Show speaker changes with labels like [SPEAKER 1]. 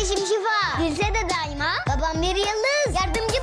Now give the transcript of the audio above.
[SPEAKER 1] Kardeşim Şifa. Gülse de daima. Babam bir yıldız. Yardımcı